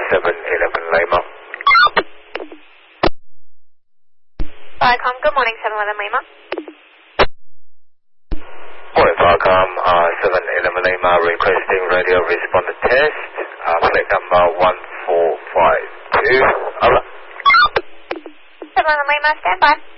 711 Lima. Viacom, good morning, 711 Lima. Morning, Viacom, 711 Lima, requesting radio responder test, plate number 1452. Over. 711 Lima, stand by.